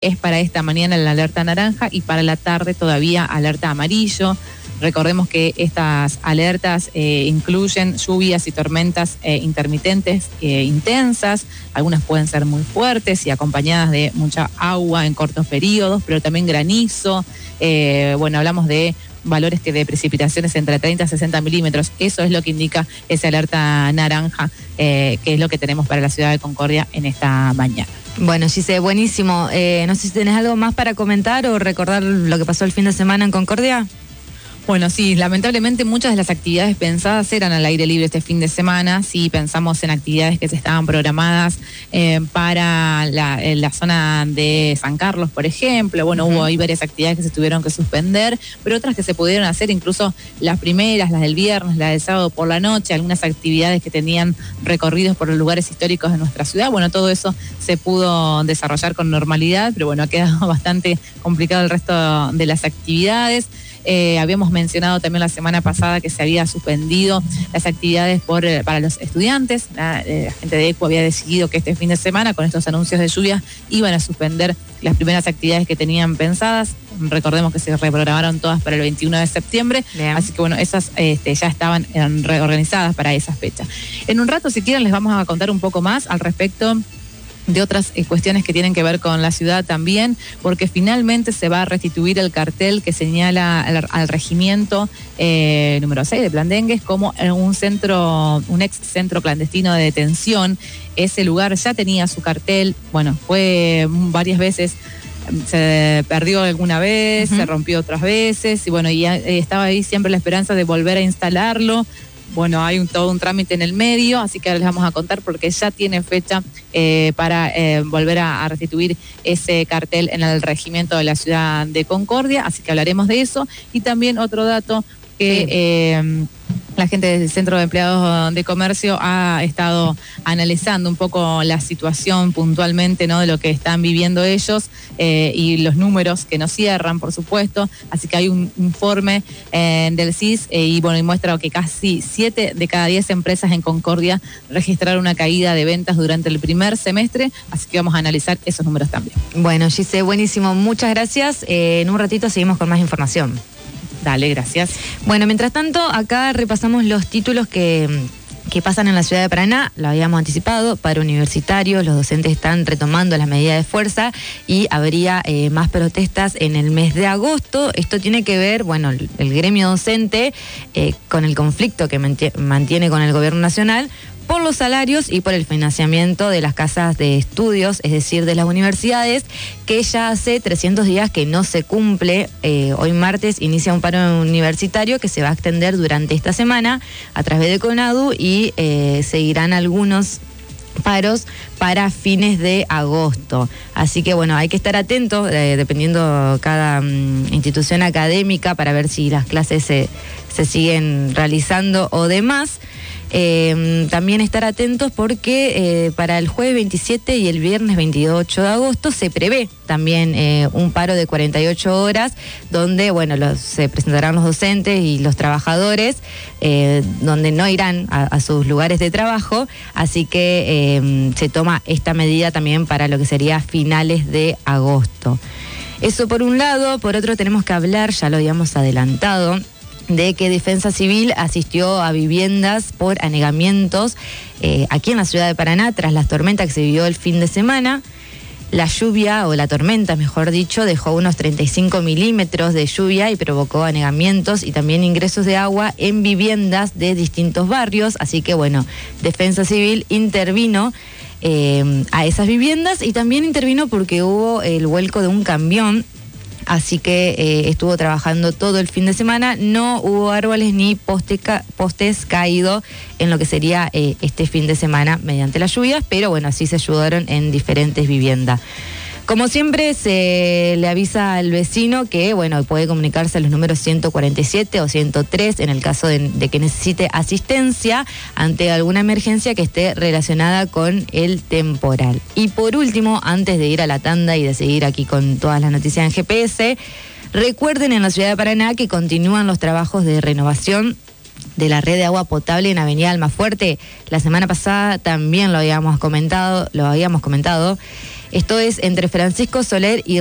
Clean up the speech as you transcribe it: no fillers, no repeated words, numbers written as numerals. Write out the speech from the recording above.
es para esta mañana la alerta naranja y para la tarde todavía alerta amarillo. Recordemos que estas alertas incluyen lluvias y tormentas intermitentes intensas. Algunas pueden ser muy fuertes y acompañadas de mucha agua en cortos periodos, pero también granizo. Hablamos de valores de precipitaciones entre 30 y 60 milímetros. Eso es lo que indica esa alerta naranja, que es lo que tenemos para la ciudad de Concordia en esta mañana. Bueno, Gise, buenísimo. No sé si tenés algo más para comentar o recordar lo que pasó el fin de semana en Concordia. Bueno, sí, lamentablemente muchas de las actividades pensadas eran al aire libre este fin de semana. Sí, pensamos en actividades que se estaban programadas para la zona de San Carlos, por ejemplo. Bueno, hubo ahí varias actividades que se tuvieron que suspender, pero otras que se pudieron hacer, incluso las primeras, las del viernes, las del sábado por la noche, algunas actividades que tenían recorridos por los lugares históricos de nuestra ciudad. Bueno, todo eso se pudo desarrollar con normalidad, pero bueno, ha quedado bastante complicado el resto de las actividades. Habíamos mencionado también la semana pasada que se había suspendido las actividades para los estudiantes. La gente de ECU había decidido que este fin de semana, con estos anuncios de lluvia, iban a suspender las primeras actividades que tenían pensadas. Recordemos que se reprogramaron todas para el 21 de septiembre. Bien. Así que bueno, esas ya estaban reorganizadas para esa fecha. En un rato, si quieren, les vamos a contar un poco más al respecto de otras cuestiones que tienen que ver con la ciudad también, porque finalmente se va a restituir el cartel que señala al regimiento número 6 de Blandengues como un ex centro clandestino de detención. Ese lugar ya tenía su cartel, bueno, fue varias veces, se perdió alguna vez, se rompió otras veces, y bueno, y estaba ahí siempre la esperanza de volver a instalarlo. Bueno, hay todo un trámite en el medio, así que ahora les vamos a contar porque ya tiene fecha para volver a restituir ese cartel en el regimiento de la ciudad de Concordia, así que hablaremos de eso. Y también otro dato que la gente del Centro de Empleados de Comercio ha estado analizando un poco la situación puntualmente, ¿no?, de lo que están viviendo ellos y los números que no cierran, por supuesto. Así que hay un informe del CIS y muestra que casi 7 de cada 10 empresas en Concordia registraron una caída de ventas durante el primer semestre, así que vamos a analizar esos números también. Bueno, Gise, buenísimo, muchas gracias. En un ratito seguimos con más información. Dale, gracias. Bueno, mientras tanto, acá repasamos los títulos que pasan en la ciudad de Paraná. Lo habíamos anticipado, para universitarios, los docentes están retomando las medidas de fuerza y habría más protestas en el mes de agosto. Esto tiene que ver, bueno, el gremio docente con el conflicto que mantiene con el gobierno nacional por los salarios y por el financiamiento de las casas de estudios, es decir, de las universidades, que ya hace 300 días que no se cumple. Hoy martes inicia un paro universitario que se va a extender durante esta semana a través de CONADU y seguirán algunos paros para fines de agosto. Así que bueno, hay que estar atentos, dependiendo cada institución académica, para ver si las clases se siguen realizando o demás. También estar atentos porque para el jueves 27 y el viernes 28 de agosto se prevé también un paro de 48 horas donde, bueno, se presentarán los docentes y los trabajadores, donde no irán a sus lugares de trabajo, así que se toma esta medida también para lo que sería finales de agosto. Eso por un lado. Por otro, tenemos que hablar, ya lo habíamos adelantado, de que Defensa Civil asistió a viviendas por anegamientos aquí en la ciudad de Paraná tras las tormentas que se vivió el fin de semana. La lluvia, o la tormenta mejor dicho, dejó unos 35 milímetros de lluvia y provocó anegamientos y también ingresos de agua en viviendas de distintos barrios. Así que bueno, Defensa Civil intervino a esas viviendas y también intervino porque hubo el vuelco de un camión. Así que estuvo trabajando todo el fin de semana. No hubo árboles ni postes caídos en lo que sería este fin de semana mediante las lluvias, pero bueno, así se ayudaron en diferentes viviendas. Como siempre, se le avisa al vecino que, bueno, puede comunicarse a los números 147 o 103 en el caso de que necesite asistencia ante alguna emergencia que esté relacionada con el temporal. Y por último, antes de ir a la tanda y de seguir aquí con todas las noticias en GPS, recuerden en la ciudad de Paraná que continúan los trabajos de renovación de la red de agua potable en Avenida Almafuerte. La semana pasada también lo habíamos comentado. Esto es entre Francisco Soler y